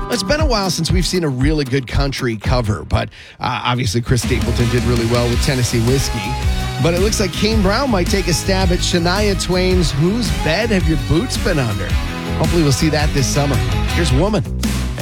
It's been a while since we've seen a really good country cover, but obviously Chris Stapleton did really well with Tennessee Whiskey. But it looks like Kane Brown might take a stab at Shania Twain's Whose Bed Have Your Boots Been Under? Hopefully we'll see that this summer. Here's Woman.